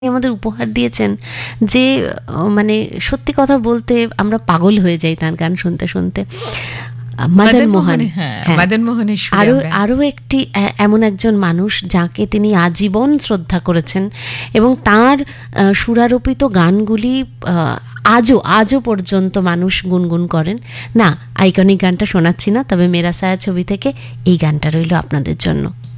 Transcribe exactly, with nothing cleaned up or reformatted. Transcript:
আমাদের উপহার দিয়েছেন যে মানে সত্যি কথা বলতে আমরা পাগল হয়ে যাই তার গান শুনতে শুনতে। মদন মোহন, মদন মোহনের আরও আরও একটি এমন একজন মানুষ যাকে তিনি আজীবন শ্রদ্ধা করেছেন এবং তার সুরারোপিত গানগুলি আজও আজও পর্যন্ত মানুষ গুনগুন করেন। না, আইকনিক গানটা শোনাচ্ছি না, তবে মেরা সায়া ছবি থেকে এই গানটা রইল আপনাদের জন্য।